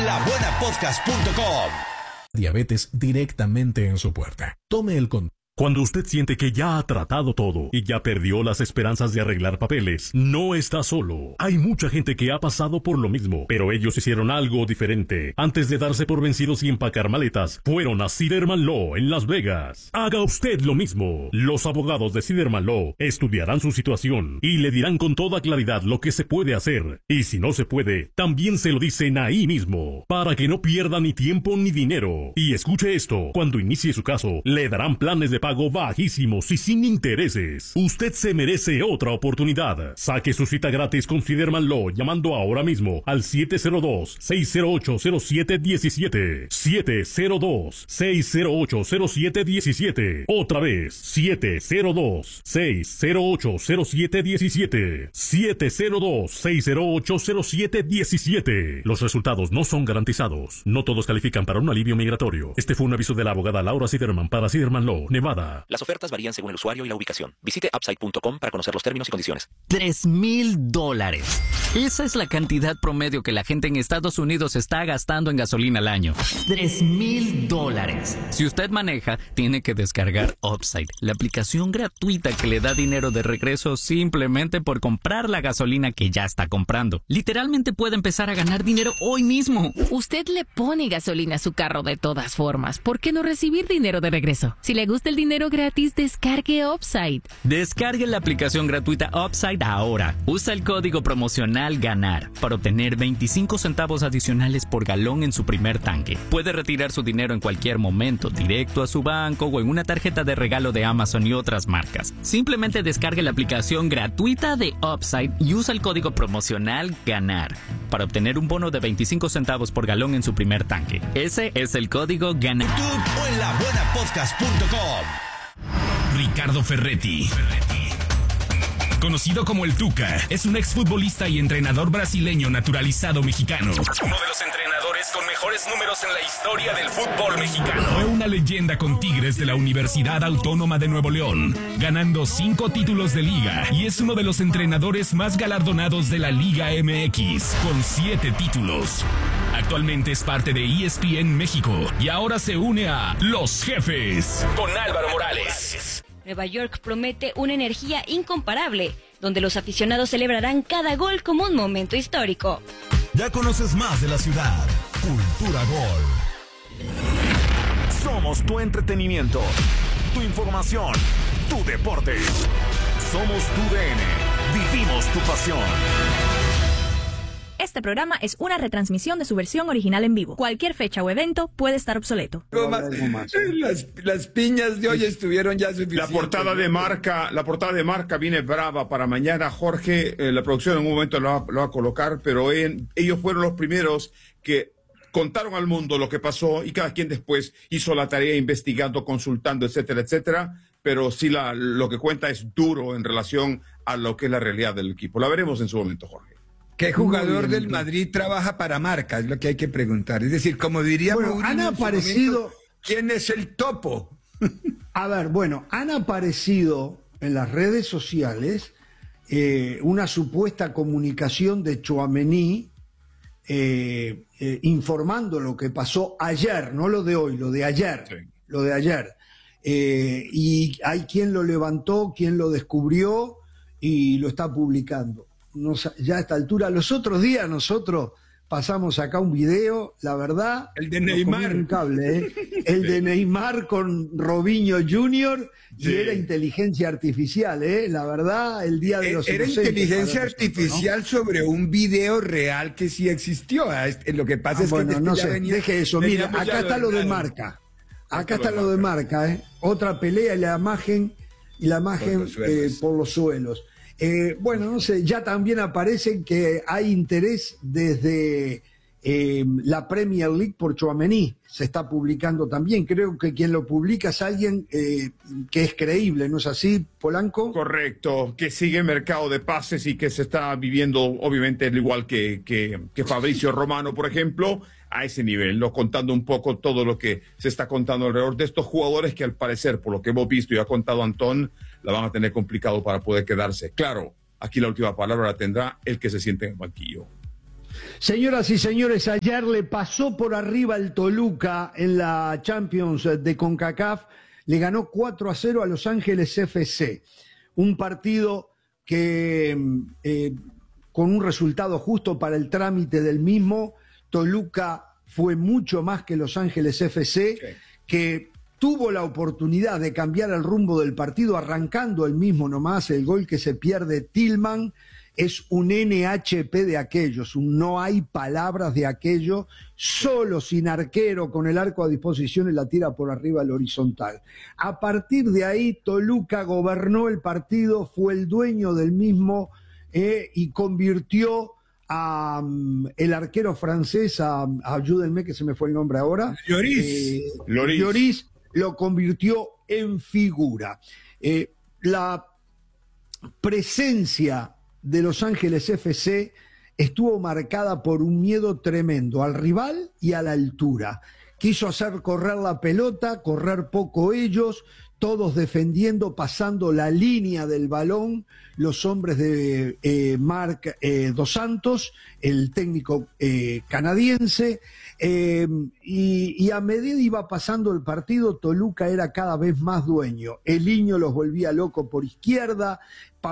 labuenapodcast.com. Diabetes directamente en su puerta. Tome el control. Cuando usted siente que ya ha tratado todo y ya perdió las esperanzas de arreglar papeles, no está solo. Hay mucha gente que ha pasado por lo mismo, pero ellos hicieron algo diferente. Antes de darse por vencidos y empacar maletas, fueron a Siderman Law en Las Vegas. Haga usted lo mismo. Los abogados de Siderman Law estudiarán su situación y le dirán con toda claridad lo que se puede hacer. Y si no se puede, también se lo dicen ahí mismo, para que no pierda ni tiempo ni dinero. Y escuche esto, cuando inicie su caso, le darán planes de pago bajísimos y sin intereses. Usted se merece otra oportunidad. Saque su cita gratis con Siderman Law llamando ahora mismo al 702-608-0717. 702-608-0717. Otra vez, 702-608-0717. 702-608-0717. Los resultados no son garantizados. No todos califican para un alivio migratorio. Este fue un aviso de la abogada Laura Siderman para Siderman Law, Nevada. Las ofertas varían según el usuario y la ubicación. Visite Upside.com para conocer los términos y condiciones. $3,000. Esa es la cantidad promedio que la gente en Estados Unidos está gastando en gasolina al año. $3,000. Si usted maneja, tiene que descargar Upside, la aplicación gratuita que le da dinero de regreso simplemente por comprar la gasolina que ya está comprando. Literalmente puede empezar a ganar dinero hoy mismo. Usted le pone gasolina a su carro de todas formas. ¿Por qué no recibir dinero de regreso? Si le gusta el dinero gratis, descargue Upside. Descargue la aplicación gratuita Upside ahora. Usa el código promocional GANAR para obtener 25 centavos adicionales por galón en su primer tanque. Puede retirar su dinero en cualquier momento, directo a su banco o en una tarjeta de regalo de Amazon y otras marcas. Simplemente descargue la aplicación gratuita de Upside y usa el código promocional GANAR para obtener un bono de 25 centavos por galón en su primer tanque. Ese es el código GANAR. YouTube o en labuenapodcast.com. Ricardo Ferretti, conocido como el Tuca, es un exfutbolista y entrenador brasileño naturalizado mexicano. Uno de los entrenadores con mejores números en la historia del fútbol mexicano. Fue una leyenda con Tigres de la Universidad Autónoma de Nuevo León, ganando 5 títulos de liga, y es uno de los entrenadores más galardonados de la Liga MX, con 7 títulos. Actualmente es parte de ESPN México y ahora se une a Los Jefes con Álvaro Morales. Nueva York promete una energía incomparable, donde los aficionados celebrarán cada gol como un momento histórico. Ya conoces más de la ciudad. Cultura Gol. Somos tu entretenimiento, tu información, tu deporte. Somos tu DN. Vivimos tu pasión. Este programa es una retransmisión de su versión original en vivo. Cualquier fecha o evento puede estar obsoleto. Las piñas de hoy estuvieron ya suficientes. La portada de marca viene brava para mañana. Jorge, la producción en un momento lo va a colocar, pero ellos fueron los primeros que contaron al mundo lo que pasó y cada quien después hizo la tarea investigando, consultando, etcétera, etcétera. Pero sí lo que cuenta es duro en relación a lo que es la realidad del equipo. La veremos en su momento, Jorge. ¿Qué jugador del Madrid trabaja para marca? Es lo que hay que preguntar. Es decir, como diría Mourinho, han aparecido... ¿Quién es el topo? A ver, bueno, han aparecido en las redes sociales una supuesta comunicación de Tchouaméni informando lo que pasó ayer, no lo de hoy, lo de ayer. Sí. Lo de ayer. Y hay quien lo levantó, quien lo descubrió y lo está publicando. Ya a esta altura, los otros días nosotros pasamos acá un video, la verdad, el de Neymar, un cable, el de Neymar con Robinho Jr. y era inteligencia artificial, la verdad, el día de los era inteligencia artificial, ¿no? Sobre un video real que sí existió. Lo que pasa es bueno, que no sé, deje eso. Mira, acá está lo de marca. Acá está lo de marca, otra pelea y la imagen por los suelos. Bueno, no sé, ya también aparece que hay interés desde la Premier League por Tchouaméni. Se está publicando también. Creo que quien lo publica es alguien que es creíble, ¿no es así, Polanco? Correcto, que sigue el mercado de pases y que se está viviendo, obviamente, al igual que Fabrizio Romano, por ejemplo, a ese nivel, ¿no? Contando un poco todo lo que se está contando alrededor de estos jugadores que al parecer, por lo que hemos visto y ha contado Antón, la van a tener complicado para poder quedarse. Claro, aquí la última palabra la tendrá el que se siente en el banquillo. Señoras y señores, ayer le pasó por arriba el Toluca en la Champions de CONCACAF, le ganó 4-0 a Los Ángeles FC. Un partido que con un resultado justo para el trámite del mismo, Toluca fue mucho más que Los Ángeles FC, que tuvo la oportunidad de cambiar el rumbo del partido arrancando el mismo nomás. El gol que se pierde Tillman es un NHP de aquellos, no hay palabras de aquello, solo sin arquero, con el arco a disposición y la tira por arriba al horizontal. A partir de ahí, Toluca gobernó el partido, fue el dueño del mismo y convirtió a el arquero francés, ayúdenme que se me fue el nombre ahora. Lloris lo convirtió en figura. La presencia de Los Ángeles FC estuvo marcada por un miedo tremendo al rival y a la altura. Quiso hacer correr la pelota, correr poco ellos, todos defendiendo, pasando la línea del balón, los hombres de Marc Dos Santos, el técnico canadiense, y a medida iba pasando el partido, Toluca era cada vez más dueño. Eliño los volvía loco por izquierda,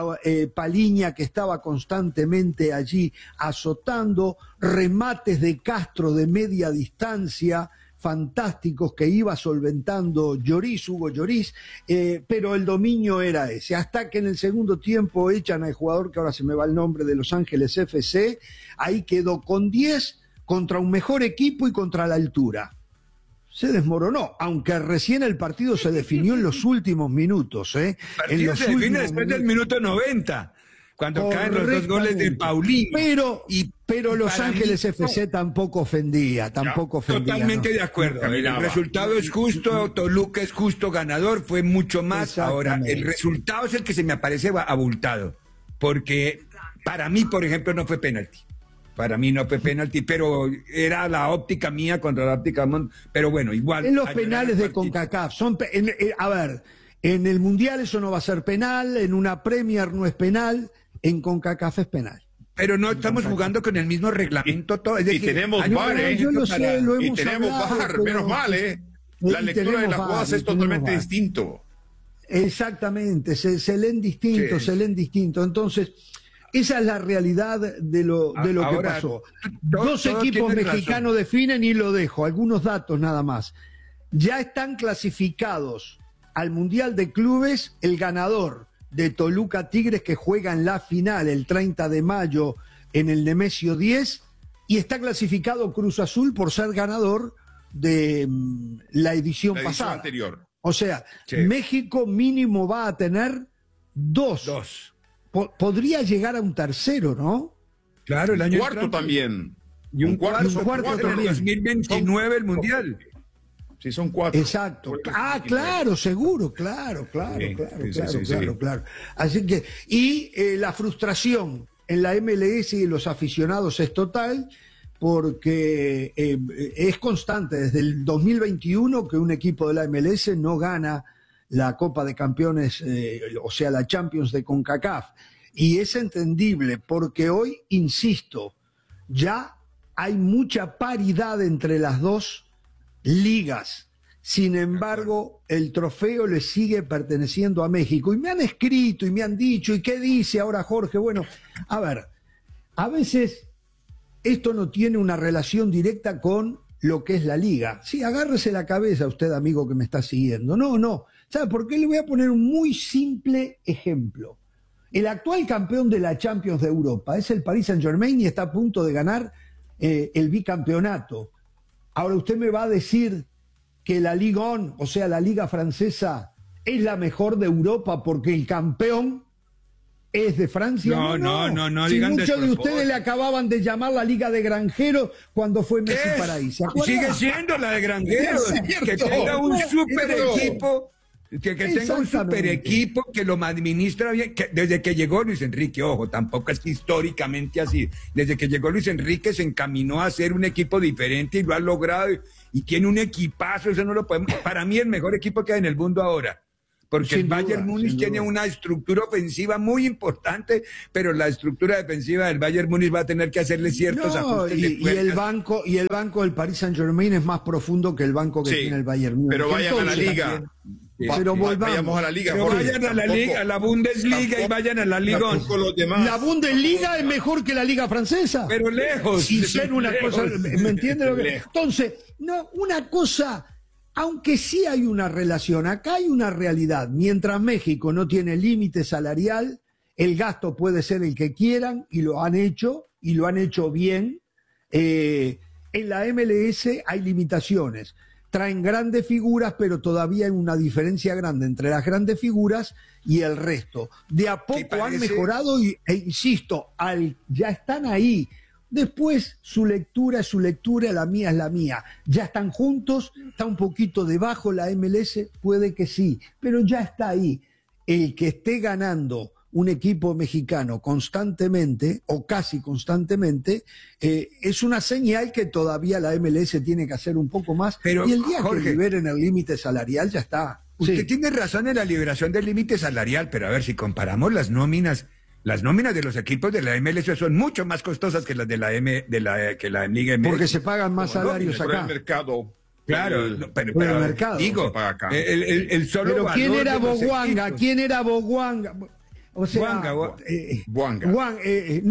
Paliña, que estaba constantemente allí azotando, remates de Castro de media distancia, fantásticos, que iba solventando Hugo Lloris, pero el dominio era ese, hasta que en el segundo tiempo echan al jugador, que ahora se me va el nombre, de Los Ángeles FC, ahí quedó con 10 contra un mejor equipo y contra la altura. Se desmoronó, aunque recién el partido se definió en los últimos minutos. El partido se define después del minuto 90, cuando caen los 2 goles de Paulinho. Pero Los Ángeles FC tampoco ofendía, Totalmente de acuerdo. El resultado es justo, Toluca es justo ganador, fue mucho más. Ahora, el resultado es el que se me aparece abultado, porque para mí, por ejemplo, no fue penalti. Para mí no fue penalti, pero era la óptica mía contra la óptica Mon. Pero bueno, igual. En los penales de CONCACAF, a ver, en el Mundial eso no va a ser penal, en una Premier no es penal, en CONCACAF es penal. Pero no estamos jugando con el mismo reglamento todo. Es decir, y tenemos VAR, yo lo sé, lo hemos y tenemos hablado, VAR, menos mal, La lectura de las jugadas es totalmente distinto. Exactamente, se leen distinto, se leen distinto. Entonces, esa es la realidad de lo que pasó. Dos equipos mexicanos definen y lo dejo. Algunos datos nada más. Ya están clasificados al Mundial de Clubes el ganador de Toluca Tigres, que juega en la final el 30 de mayo en el Nemesio 10, y está clasificado Cruz Azul por ser ganador de la edición pasada. Anterior. O sea, México mínimo va a tener dos. Podría llegar a un tercero, ¿no? Claro, el año cuarto también. Y un cuarto también. En 2029 el Mundial. Sí, son 4. Exacto. Claro, seguro, claro. Así que, y la frustración en la MLS y los aficionados es total, porque es constante desde el 2021 que un equipo de la MLS no gana la Copa de Campeones, o sea, la Champions de CONCACAF. Y es entendible, porque hoy, insisto, ya hay mucha paridad entre las dos ligas. Sin embargo, el trofeo le sigue perteneciendo a México. Y me han escrito y me han dicho, ¿y qué dice ahora Jorge? Bueno, a ver, a veces esto no tiene una relación directa con lo que es la liga. Sí, agárrese la cabeza usted, amigo que me está siguiendo. No. ¿Sabe por qué? Le voy a poner un muy simple ejemplo. El actual campeón de la Champions de Europa es el Paris Saint-Germain y está a punto de ganar el bicampeonato. Ahora usted me va a decir que la Ligue 1, o sea, la liga francesa, es la mejor de Europa porque el campeón es de Francia. No. Si muchos de ustedes le acababan de llamar la Liga de Granjeros cuando fue Messi para ahí. Sigue siendo la de Granjeros. Que tenga un super equipo. Que tenga un super equipo que lo administra bien, que desde que llegó Luis Enrique, ojo, tampoco es históricamente así, desde que llegó Luis Enrique se encaminó a ser un equipo diferente y lo ha logrado, y tiene un equipazo, eso no lo podemos, para mí el mejor equipo que hay en el mundo ahora, porque el Bayern Múnich tiene una estructura ofensiva muy importante, pero la estructura defensiva del Bayern Múnich va a tener que hacerle ciertos ajustes. Y el banco del Paris Saint-Germain es más profundo que el banco que tiene el Bayern Múnich. Pero vayan a la liga. Pero vayamos a la liga. Pero vayan a la liga, a la Bundesliga y vayan a la Liga. La Bundesliga es mejor que la Liga francesa. Pero lejos. Y ser una cosa, ¿me entiendes? Entonces, no, una cosa, aunque sí hay una relación, acá hay una realidad. Mientras México no tiene límite salarial, el gasto puede ser el que quieran y lo han hecho bien. En la MLS hay limitaciones. Traen grandes figuras, pero todavía hay una diferencia grande entre las grandes figuras y el resto. De a poco han mejorado e insisto, ya están ahí. Después su lectura es su lectura, la mía es la mía. Ya están juntos, está un poquito debajo la MLS, puede que sí, pero ya está ahí. El que esté ganando un equipo mexicano constantemente o casi constantemente, es una señal que todavía la MLS tiene que hacer un poco más. Pero, y el día Jorge, que liberen el límite salarial ya está. Usted tiene razón en la liberación del límite salarial, pero a ver, si comparamos las nóminas de los equipos de la MLS son mucho más costosas que las de la Liga MX. Porque se pagan más salarios acá. El mercado. Claro, pero el mercado. Digo, el solo pero valor ¿quién era de los Boguanga? equipos. ¿Quién era Boguanga? O sea, Boanga.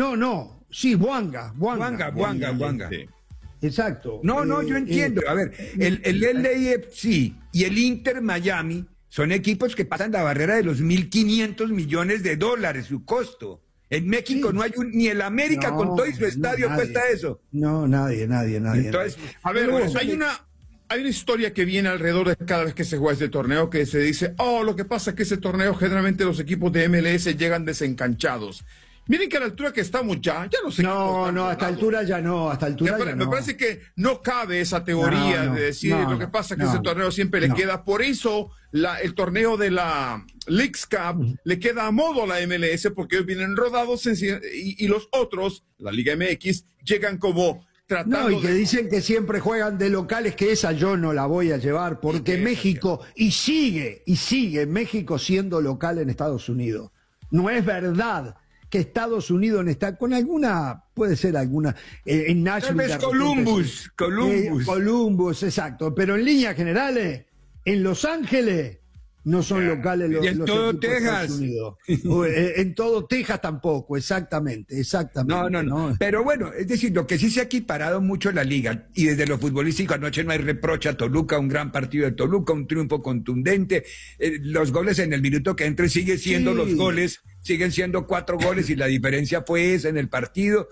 Boanga. Sí. Exacto. No, yo entiendo. A ver, el LAFC y el Inter Miami son equipos que pasan la barrera de los $1.500 millones su costo. En México no hay ni el América con todo y su estadio cuesta eso. No, nadie. Entonces, a ver, hay una historia que viene alrededor de cada vez que se juega este torneo, que se dice, lo que pasa es que ese torneo generalmente los equipos de MLS llegan desencanchados. Miren que a la altura que estamos ya los equipos a esta altura ya no, me parece que no cabe esa teoría de decir lo que pasa es que ese torneo siempre le queda. Por eso el torneo de la Leagues Cup le queda a modo a la MLS, porque ellos vienen rodados y los otros, la Liga MX, llegan como tratando y que dicen que siempre juegan de locales, que esa yo no la voy a llevar, porque México, y sigue México siendo local en Estados Unidos. No es verdad que Estados Unidos está con alguna, puede ser alguna, en Nashville. Tal vez Columbus, exacto. Pero en líneas generales, en Los Ángeles no son locales los en todo equipos de Texas. Estados Unidos. En todo Texas tampoco, exactamente. No. Pero bueno, es decir, lo que sí se ha equiparado mucho la liga, y desde lo futbolístico anoche no hay reproche a Toluca, un gran partido de Toluca, un triunfo contundente, los goles en el minuto que entre sigue siendo los goles, siguen siendo 4 goles y la diferencia fue esa en el partido.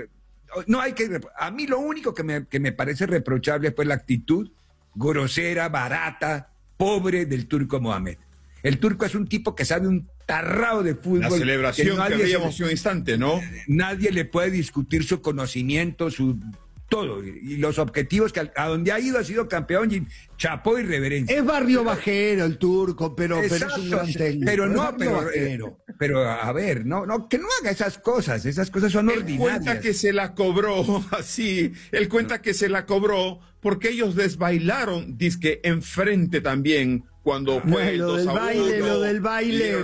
No hay que, a mí lo único que me parece reprochable fue la actitud grosera, barata, pobre del Turco Mohamed. El Turco es un tipo que sabe un tarrao de fútbol. La celebración que había emoción instante, ¿no? Nadie le puede discutir su conocimiento, su todo, y los objetivos que a donde ha ido ha sido campeón, y chapó y reverencia. Es barrio bajero el Turco, pero es un gran técnico. Pero a ver, que no haga esas cosas son ordinarias. Él cuenta que se la cobró así, él cuenta que se la cobró porque ellos desbailaron, dizque enfrente también, cuando fue lo del baile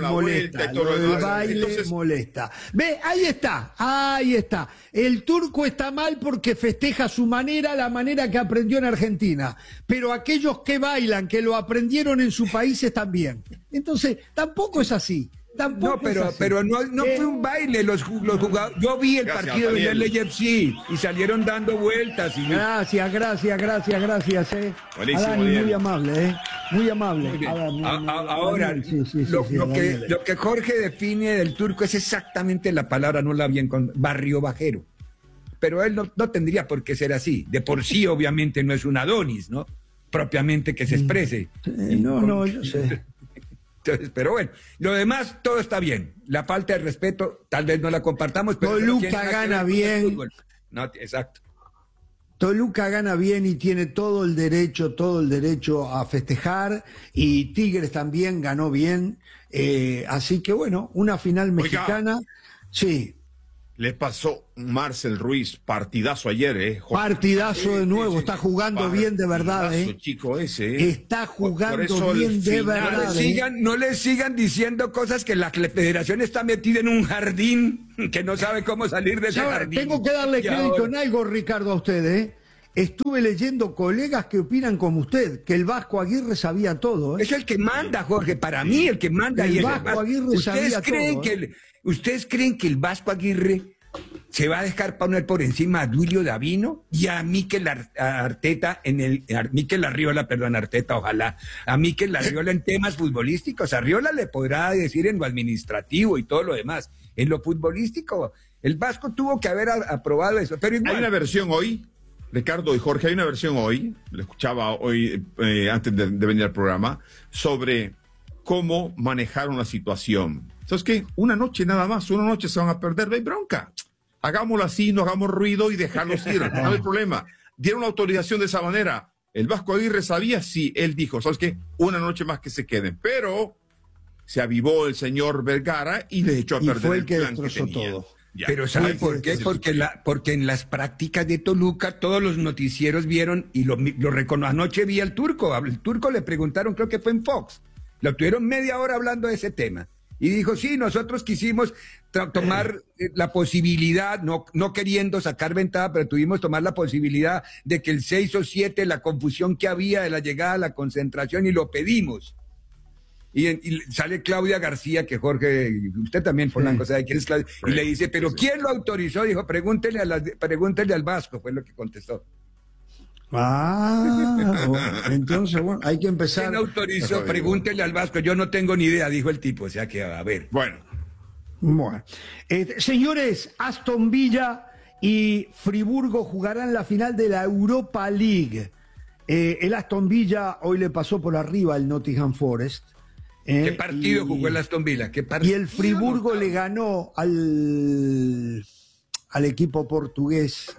molesta. Ve, ahí está. El Turco está mal porque festeja su manera, la manera que aprendió en Argentina. Pero aquellos que bailan, que lo aprendieron en sus países también. Entonces, tampoco es así. Pero no fue un baile, los jugadores. Yo vi el partido del LAFC y salieron dando vueltas. Gracias. Buenísimo, Adán, muy amable, muy amable. Ahora, lo que Jorge define del Turco es exactamente la palabra, no la bien con barrio bajero. Pero él no tendría por qué ser así. De por sí, obviamente, no es un Adonis, ¿no? Propiamente que se exprese. Yo sé. Entonces, pero bueno, lo demás todo está bien. La falta de respeto tal vez no la compartamos, pero Toluca gana bien. No, exacto. Toluca gana bien y tiene todo el derecho a festejar, y Tigres también ganó bien, así que bueno, una final mexicana. Sí. Le pasó Marcel Ruiz, partidazo ayer, Jorge. Partidazo de nuevo, está jugando bien de verdad, chico ese, Está jugando bien de verdad. No le sigan diciendo cosas que la federación está metida en un jardín que no sabe cómo salir de ese jardín. Tengo que darle crédito en algo, Ricardo, a usted, Estuve leyendo colegas que opinan como usted, que el Vasco Aguirre sabía todo. Es el que manda, Jorge, para mí el que manda. El Vasco Aguirre sabía todo. ¿Ustedes creen que el Vasco Aguirre se va a dejar poner por encima a Duilio Davino y a Mikel Arteta Mikel Arriola, ojalá, a Mikel Arriola en temas futbolísticos? Arriola le podrá decir en lo administrativo y todo lo demás. En lo futbolístico, el Vasco tuvo que haber aprobado eso. Pero igual, hay una versión hoy, Ricardo y Jorge, hay una versión hoy, lo escuchaba hoy antes de venir al programa, sobre cómo manejar una situación. ¿Sabes qué? Una noche nada más, una noche se van a perder, no hay bronca. Hagámoslo así, no hagamos ruido y dejarlos ir, no hay problema. Dieron la autorización de esa manera. El Vasco Aguirre sabía, sí, él dijo, ¿sabes qué? Una noche más que se queden. Pero se avivó el señor Vergara y le echó a perder fue el que plan destrozó que tenía. todo. Ya. Pero ¿sabe por qué? Porque en las prácticas de Toluca todos los noticieros vieron y lo reconoció. Anoche vi al Turco. Al Turco le preguntaron, creo que fue en Fox. Lo tuvieron media hora hablando de ese tema. Y dijo, sí, nosotros quisimos tomar la posibilidad, no queriendo sacar ventaja, pero tuvimos tomar la posibilidad de que el 6 o 7, la confusión que había de la llegada a la concentración, y lo pedimos. Y sale Claudia García, que Jorge, usted también, Polanco, ¿sabe quién es Claudia? Y le dice, ¿pero quién lo autorizó? Dijo, pregúntele al Vasco, fue lo que contestó. Entonces, bueno, hay que empezar. ¿Quién autorizó? Pregúntele al Vasco, yo no tengo ni idea, dijo el tipo, o sea que, a ver. Bueno. Señores, Aston Villa y Friburgo jugarán la final de la Europa League. El Aston Villa hoy le pasó por arriba al Nottingham Forest. ¿Qué partido jugó el Aston Villa? Y el Friburgo le ganó al equipo portugués.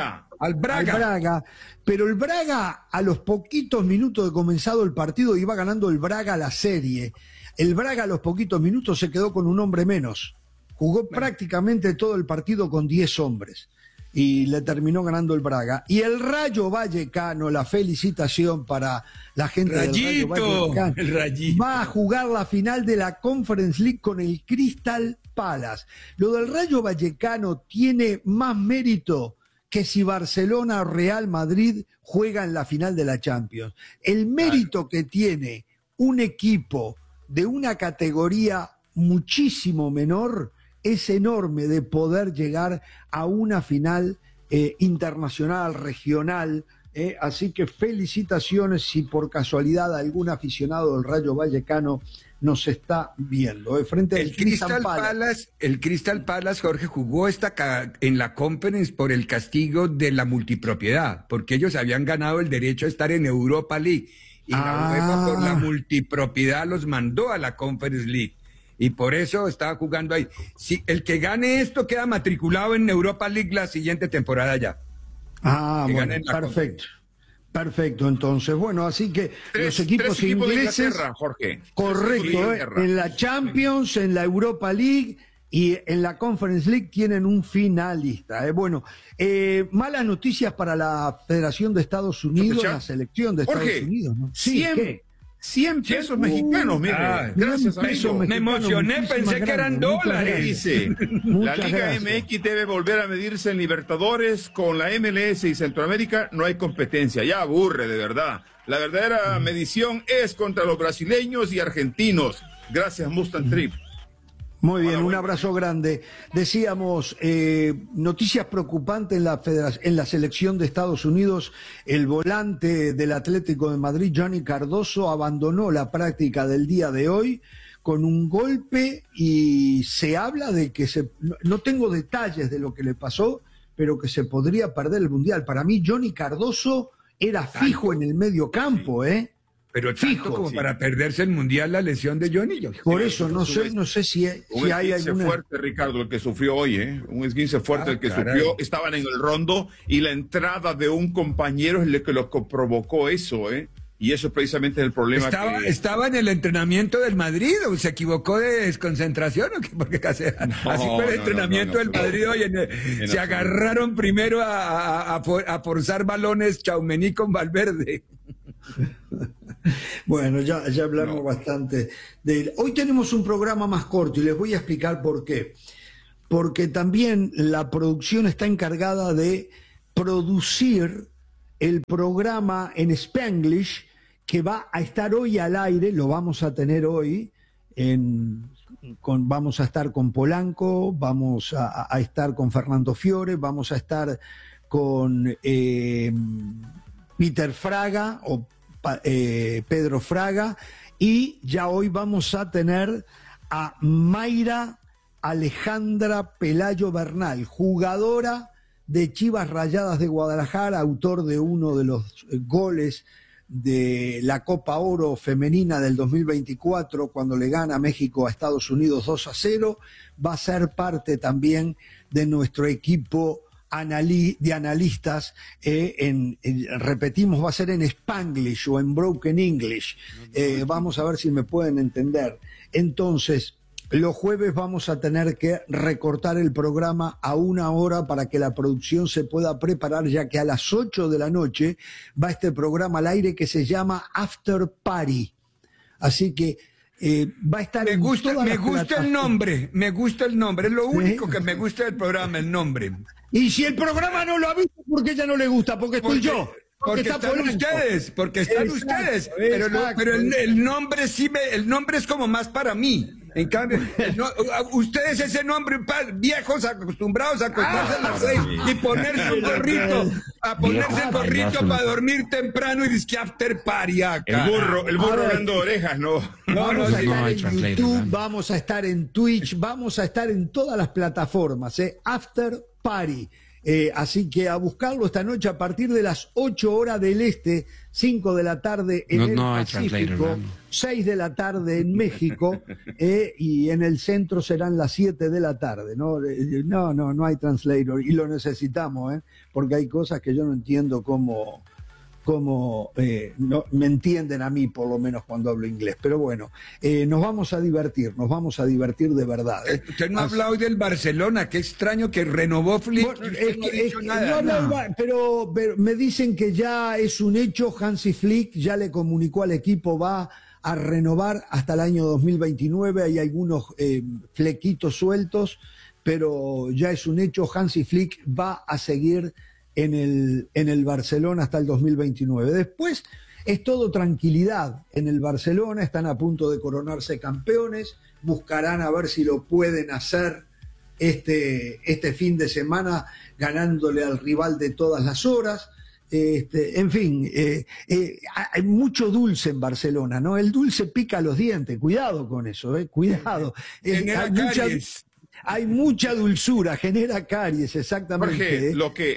Al Braga. Pero el Braga, a los poquitos minutos de comenzado el partido, iba ganando el Braga la serie. El Braga a los poquitos minutos se quedó con un hombre menos. Jugó prácticamente todo el partido con 10 hombres. Y le terminó ganando el Braga. Y el Rayo Vallecano, la felicitación para la gente del Rayo Vallecano, el Rayito. Va a jugar la final de la Conference League con el Crystal Palace. Lo del Rayo Vallecano tiene más mérito que si Barcelona o Real Madrid juegan la final de la Champions. El mérito que tiene un equipo de una categoría muchísimo menor es enorme, de poder llegar a una final internacional, regional. Así que felicitaciones si por casualidad algún aficionado del Rayo Vallecano nos está viendo. Frente al Crystal Palace. El Crystal Palace, Jorge, jugó en la Conference por el castigo de la multipropiedad, porque ellos habían ganado el derecho a estar en Europa League. Y la UEFA por la multipropiedad los mandó a la Conference League. Y por eso estaba jugando ahí. Si el que gane esto queda matriculado en Europa League la siguiente temporada ya. Bueno, perfecto. Perfecto, entonces. Bueno, así que los equipos ingleses... de Inglaterra, Jorge. Correcto, en la Champions, en la Europa League y en la Conference League tienen un finalista. Bueno, malas noticias para la Federación de Estados Unidos, la selección de Estados Unidos, ¿no? Sí, 100 pesos mexicanos, mire. Gracias, amigo. Me emocioné, pensé que eran dólares. Dice, la Liga MX debe volver a medirse en Libertadores. Con la MLS y Centroamérica no hay competencia. Ya aburre, de verdad. La verdadera medición es contra los brasileños y argentinos. Gracias, Mustang Trip. Muy bien, un abrazo grande. Decíamos, noticias preocupantes en la selección de Estados Unidos. El volante del Atlético de Madrid, Johnny Cardoso, abandonó la práctica del día de hoy con un golpe y se habla de que no tengo detalles de lo que le pasó, pero que se podría perder el Mundial. Para mí, Johnny Cardoso era fijo en el medio campo, Pero fijo como para perderse el Mundial la lesión de Johnny. Por eso no sé si hay alguna... fuerte, Ricardo, el que sufrió hoy, un esguince fuerte el que sufrió. Estaban en el rondo y la entrada de un compañero es el que lo provocó eso, Y Y eso precisamente es el problema. Estaba en el entrenamiento del Madrid, ¿o se equivocó de desconcentración? ¿O qué? Porque así fue el entrenamiento del Madrid hoy. Se agarraron primero a forzar balones Tchouaméni con Valverde. Bueno, ya hablamos bastante de él. Hoy tenemos un programa más corto y les voy a explicar por qué. Porque también la producción está encargada de producir el programa en Spanglish que va a estar hoy al aire, lo vamos a tener hoy, vamos a estar con Polanco, vamos a estar con Fernando Fiore, vamos a estar con Peter Fraga o Pedro Fraga, y ya hoy vamos a tener a Mayra Alejandra Pelayo Bernal, jugadora de Chivas Rayadas de Guadalajara, autor de uno de los goles de la Copa Oro femenina del 2024, cuando le gana México a Estados Unidos 2-0, va a ser parte también de nuestro equipo de analistas, repetimos, va a ser en Spanglish o en Broken English, vamos a ver si me pueden entender. Entonces, los jueves vamos a tener que recortar el programa a 1 hora para que la producción se pueda preparar, ya que a las 8 de la noche va este programa al aire que se llama After Party. Así que va a estar me gusta el nombre, es lo único que me gusta del programa, el nombre. Y si el programa no lo ha visto, ¿por qué ella no le gusta? Porque estoy yo. Porque están ustedes, pero el nombre el nombre es como más para mí. En cambio, ustedes ese nombre, viejos acostumbrados a acostarse a las 6 y ponerse un gorrito, para dormir temprano y disque after party acá. El burro dando orejas, ¿no? Vamos a estar en YouTube, vamos a estar en Twitch, vamos a estar en todas las plataformas, After Party. Así que a buscarlo esta noche a partir de las 8 horas del este, 5 de la tarde en el Pacífico, 6 de la tarde en México, y en el centro serán las 7 de la tarde. No hay translator, y lo necesitamos, porque hay cosas que yo no entiendo cómo no me entienden a mí, por lo menos cuando hablo inglés. Pero bueno, nos vamos a divertir de verdad. Usted no ha hablado hoy del Barcelona, qué extraño que renovó Flick. Pero me dicen que ya es un hecho. Hansi Flick ya le comunicó al equipo, va a renovar hasta el año 2029. Hay algunos flequitos sueltos, pero ya es un hecho. Hansi Flick va a seguir en el Barcelona hasta el 2029. Después es todo tranquilidad en el Barcelona, están a punto de coronarse campeones, buscarán a ver si lo pueden hacer este fin de semana ganándole al rival de todas las horas. En fin, hay mucho dulce en Barcelona, ¿no? El dulce pica los dientes, cuidado con eso, cuidado. Hay mucha dulzura, genera caries, exactamente. Jorge,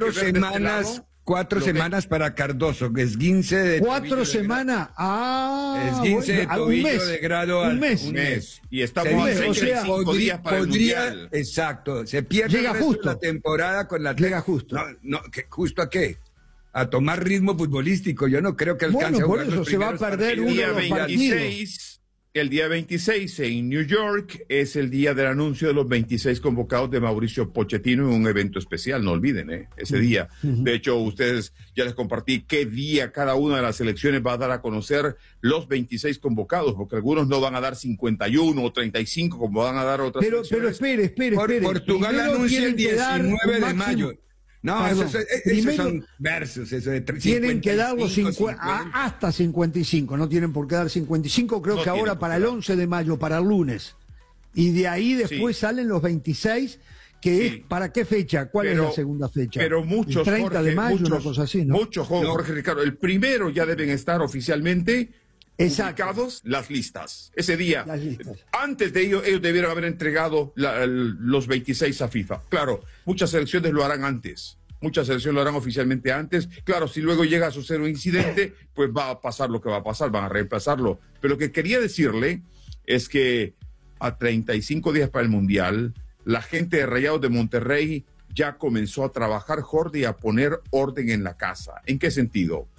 4 semanas para Cardoso, que es 15 de 4 semanas. Esguince de tobillo de grado un mes. Y estamos a 65 días para el Mundial. Exacto, se pierde la temporada con la... Llega justo. ¿Justo a qué? A tomar ritmo futbolístico. Yo no creo que alcance a jugar. Por eso se va a perder uno de los partidos. El día 26 en New York es el día del anuncio de los 26 convocados de Mauricio Pochettino en un evento especial, no olviden, ese día. De hecho, ustedes ya les compartí qué día cada una de las selecciones va a dar a conocer los 26 convocados, porque algunos no van a dar 51 o 35 como van a dar otras selecciones. Pero espere. Portugal anuncia el 19 de mayo. No, esos son versos, eso de 55, tienen que dar los hasta 55, no tienen por qué dar 55, creo que ahora para el 11 de mayo, para el lunes. Y de ahí después salen los 26, que es, ¿para qué fecha? ¿Cuál es la segunda fecha? Pero muchos, el 30 de mayo, una cosa así, ¿no? Muchos, Jorge Ricardo, el primero ya deben estar oficialmente publicados las listas. Ese día, antes de ellos debieron haber entregado los 26 a FIFA. Claro, muchas selecciones lo harán antes. Muchas selecciones lo harán oficialmente antes. Claro, si luego llega a suceder un incidente, pues va a pasar lo que va a pasar, van a reemplazarlo. Pero lo que quería decirle es que a 35 días para el Mundial, la gente de Rayados de Monterrey ya comenzó a trabajar, Jordi, a poner orden en la casa. ¿En qué sentido?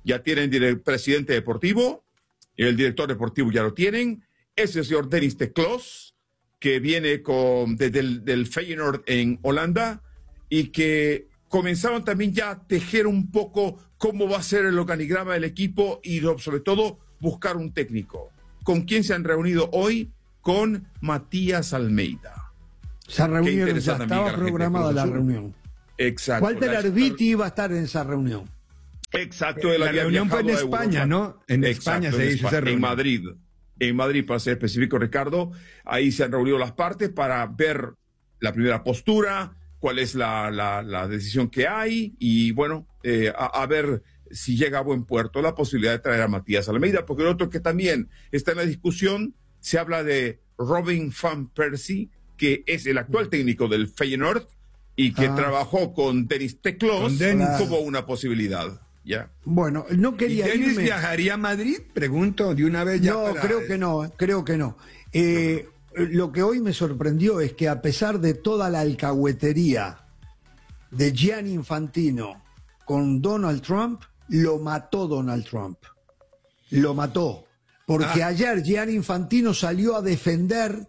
Ya tienen presidente deportivo, el director deportivo ya lo tienen. Es el señor Dennis de Kloos, que viene del Feyenoord en Holanda, y que comenzaron también ya a tejer un poco cómo va a ser el organigrama del equipo y sobre todo buscar un técnico. ¿Con quién se han reunido hoy? Con Matías Almeida. Se reunieron, ya estaba programada la reunión. Exacto. Walter Arbiti iba a estar en esa reunión. Exacto. La reunión fue en España, ¿no? En España se hizo esa reunión. En Madrid. En Madrid, para ser específico, Ricardo. Ahí se han reunido las partes para ver la primera postura, cuál es la decisión que hay y, bueno, a ver si llega a buen puerto la posibilidad de traer a Matías Almeida, porque el otro que también está en la discusión, se habla de Robin van Persie, que es el actual técnico del Feyenoord y que trabajó con Dennis de Kloos como una posibilidad. ¿Ya? Bueno, no quería ¿Y Dennis viajaría a Madrid? Pregunto de una vez ya. No, creo que no. Lo que hoy me sorprendió es que a pesar de toda la alcahuetería de Gianni Infantino con Donald Trump, lo mató Donald Trump. Lo mató. Porque ayer Gianni Infantino salió a defender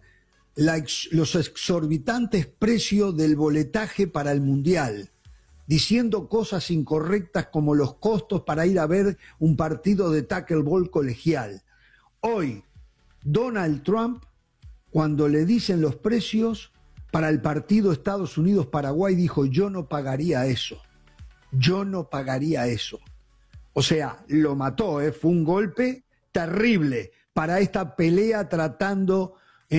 los exorbitantes precios del boletaje para el Mundial, diciendo cosas incorrectas como los costos para ir a ver un partido de tackleball colegial. Hoy, Donald Trump, cuando le dicen los precios para el partido Estados Unidos-Paraguay, dijo: yo no pagaría eso. Yo no pagaría eso. O sea, lo mató, fue un golpe terrible para esta pelea tratando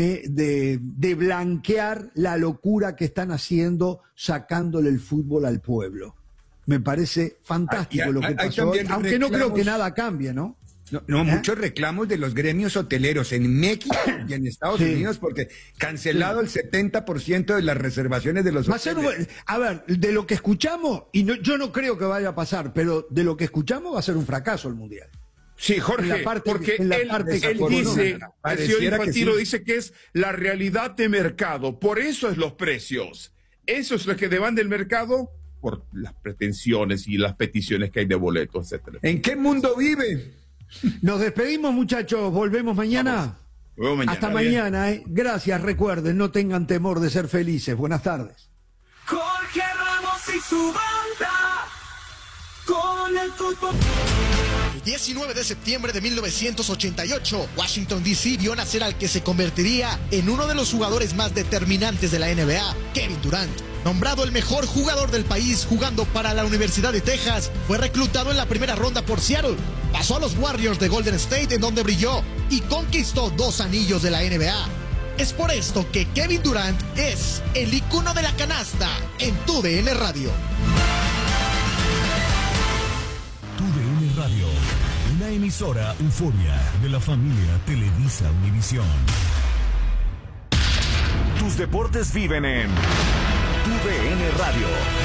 de blanquear la locura que están haciendo sacándole el fútbol al pueblo. Me parece fantástico lo que pasó hoy, aunque no creo que nada cambie, ¿no? No, muchos reclamos de los gremios hoteleros en México y en Estados Unidos, porque cancelado el 70% de las reservaciones de los hoteles. A ver, de lo que escuchamos, y yo no creo que vaya a pasar, pero de lo que escuchamos va a ser un fracaso el Mundial. Sí, Jorge, porque él dice, el señor Infantino dice que es la realidad de mercado, por eso es los precios. Eso es lo que demanda el mercado por las pretensiones y las peticiones que hay de boletos, etcétera. ¿En qué mundo vive? Nos despedimos, muchachos, volvemos mañana. Hasta mañana, Gracias, recuerden, no tengan temor de ser felices. Buenas tardes. Jorge Ramos y su banda con el fútbol. El 19 de septiembre de 1988, Washington D.C. vio nacer al que se convertiría en uno de los jugadores más determinantes de la NBA, Kevin Durant. Nombrado el mejor jugador del país jugando para la Universidad de Texas, fue reclutado en la primera ronda por Seattle. Pasó a los Warriors de Golden State, en donde brilló y conquistó 2 anillos de la NBA. Es por esto que Kevin Durant es el icono de la canasta en TUDN Radio. TUDN Radio, una emisora euforia de la familia Televisa Univisión. Tus deportes viven en TUDN Radio.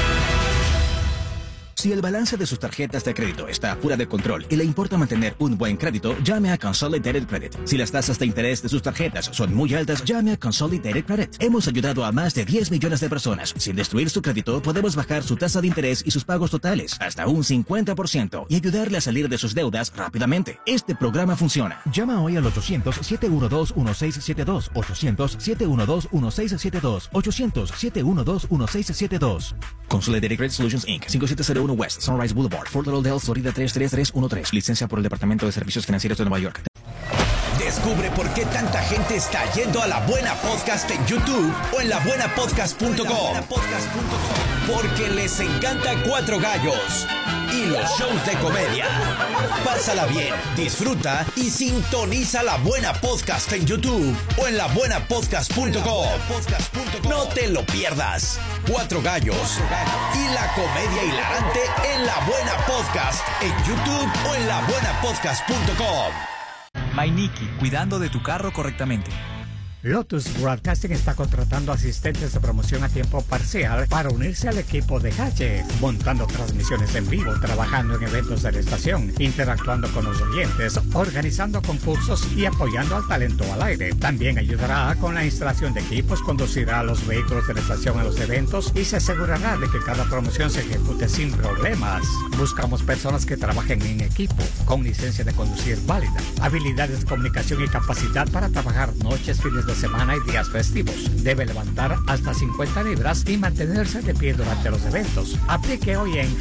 Si el balance de sus tarjetas de crédito está fuera de control y le importa mantener un buen crédito, llame a Consolidated Credit. Si las tasas de interés de sus tarjetas son muy altas, llame a Consolidated Credit. Hemos ayudado a más de 10 millones de personas. Sin destruir su crédito, podemos bajar su tasa de interés y sus pagos totales hasta un 50% y ayudarle a salir de sus deudas rápidamente. Este programa funciona. Llama hoy al 800-712-1672. 800-712-1672. 800-712-1672. Consolidated Credit Solutions, Inc. 5701 West Sunrise Boulevard, Fort Lauderdale, Florida 33313. Licencia por el Departamento de Servicios Financieros de Nueva York. Descubre por qué tanta gente está yendo a La Buena Podcast en YouTube o en labuenapodcast.com. Porque les encanta Cuatro Gallos y los shows de comedia. Pásala bien, disfruta y sintoniza La Buena Podcast en YouTube o en labuenapodcast.com. No te lo pierdas. Cuatro Gallos y la comedia hilarante en La Buena Podcast en YouTube o en labuenapodcast.com. My Nikki, cuidando de tu carro correctamente. Lotus Broadcasting está contratando asistentes de promoción a tiempo parcial para unirse al equipo de Gadget, montando transmisiones en vivo, trabajando en eventos de la estación, interactuando con los oyentes, organizando concursos y apoyando al talento al aire. También ayudará con la instalación de equipos, conducirá a los vehículos de la estación a los eventos y se asegurará de que cada promoción se ejecute sin problemas. Buscamos personas que trabajen en equipo, con licencia de conducir válida, habilidades de comunicación y capacidad para trabajar noches, fines de semana y días festivos. Debe levantar hasta 50 libras y mantenerse de pie durante los eventos. Aplique hoy en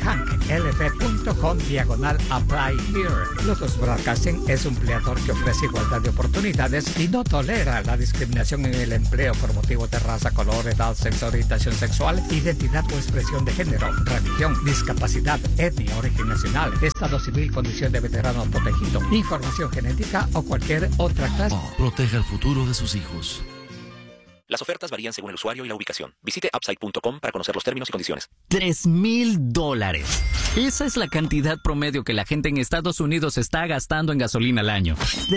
hanklp.com/apply here. Lotus Broadcasting es un empleador que ofrece igualdad de oportunidades y no tolera la discriminación en el empleo por motivos de raza, color, edad, sexo, orientación sexual, identidad o expresión de género, religión, discapacidad, etnia, origen nacional, estado civil, condición de veterano protegido, información genética o cualquier otra clase. Protege el futuro de sus hijos. Las ofertas varían según el usuario y la ubicación. Visite upside.com para conocer los términos y condiciones. $3,000. Esa es la cantidad promedio que la gente en Estados Unidos está gastando en gasolina al año.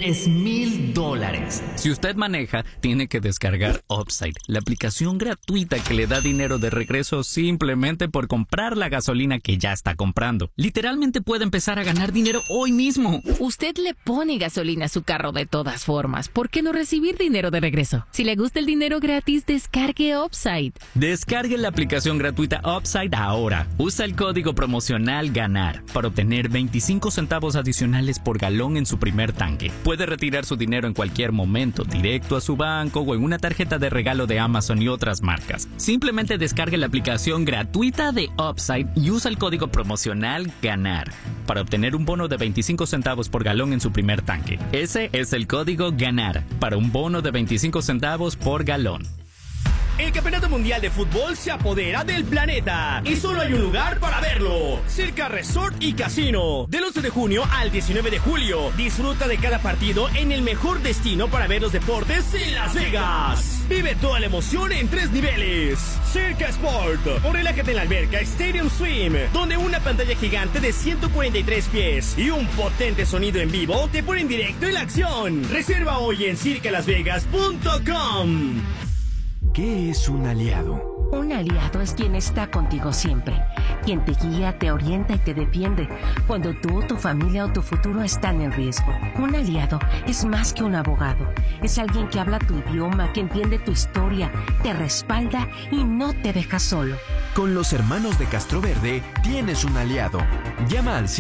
$3,000. Si usted maneja, tiene que descargar Upside, la aplicación gratuita que le da dinero de regreso simplemente por comprar la gasolina que ya está comprando. Literalmente puede empezar a ganar dinero hoy mismo. Usted le pone gasolina a su carro de todas formas. ¿Por qué no recibir dinero de regreso? Si le gusta el dinero gratis, descargue Upside. Descargue la aplicación gratuita Upside ahora. Usa el código promocional GANAR para obtener 25 centavos adicionales por galón en su primer tanque. Puede retirar su dinero en cualquier momento, directo a su banco o en una tarjeta de regalo de Amazon y otras marcas. Simplemente descargue la aplicación gratuita de Upside y usa el código promocional GANAR para obtener un bono de 25 centavos por galón en su primer tanque. Ese es el código GANAR para un bono de 25 centavos por galón. El Campeonato Mundial de Fútbol se apodera del planeta y solo hay un lugar para verlo: Circa Resort y Casino. Del 11 de junio al 19 de julio, disfruta de cada partido en el mejor destino para ver los deportes en Las Vegas. Vive toda la emoción en 3 niveles. Circa Sport, o relájate en la alberca Stadium Swim, donde una pantalla gigante de 143 pies y un potente sonido en vivo te ponen directo en la acción. Reserva hoy en circalasvegas.com. ¿Qué es un aliado? Un aliado es quien está contigo siempre, quien te guía, te orienta y te defiende cuando tú, tu familia o tu futuro están en riesgo. Un aliado es más que un abogado, es alguien que habla tu idioma, que entiende tu historia, te respalda y no te deja solo. Con los hermanos de Castroverde tienes un aliado. Llama al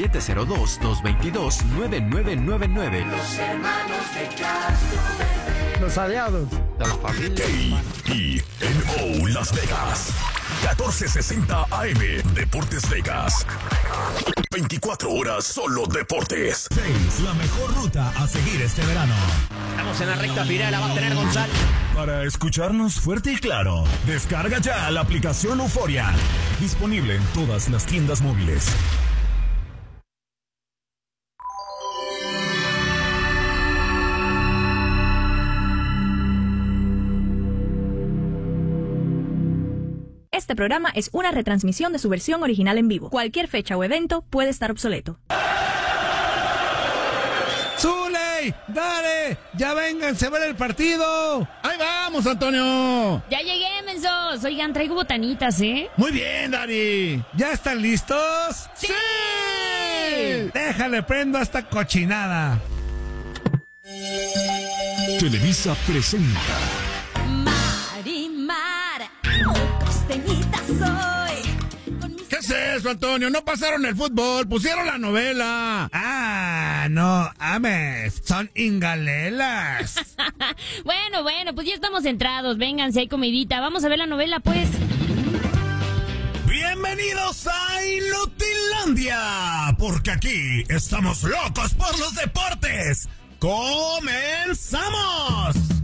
702-222-9999. Los hermanos de Castroverde. Los aliados de la familia. KINO Las Vegas. 1460 AM. Deportes Vegas. 24 horas solo deportes. 6. La mejor ruta a seguir este verano. Estamos en la recta final, la va a tener Gonzalo. Para escucharnos fuerte y claro, descarga ya la aplicación Euforia. Disponible en todas las tiendas móviles. Este programa es una retransmisión de su versión original en vivo. Cualquier fecha o evento puede estar obsoleto. ¡Zuley! ¡Dale! ¡Ya vénganse a ver el partido! ¡Ahí vamos, Antonio! Ya llegué, mensos. Oigan, traigo botanitas, ¿eh? Muy bien, Dari. ¿Ya están listos? ¡Sí! Déjale, prendo a esta cochinada. Televisa presenta Marimar, costeñita soy. ¿Qué es eso, Antonio? No pasaron el fútbol, pusieron la novela. Ah, no, ames, son ingalelas. Bueno, pues ya estamos centrados. Vénganse, hay comidita. Vamos a ver la novela, pues. Bienvenidos a Inutilandia, porque aquí estamos locos por los deportes. ¡Comenzamos!